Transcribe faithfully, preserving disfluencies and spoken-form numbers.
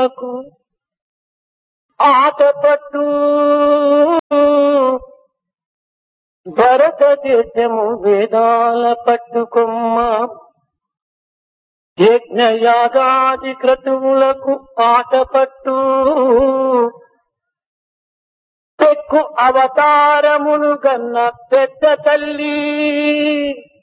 క్రతువులకు ఆటపట్టు భరతదేశము వేదాల పట్టుకొమ్మ యజ్ఞయాగాది క్రతువులకు ఆటపట్టు పెక్కు అవతారమును గన్న పెద్ద తల్లి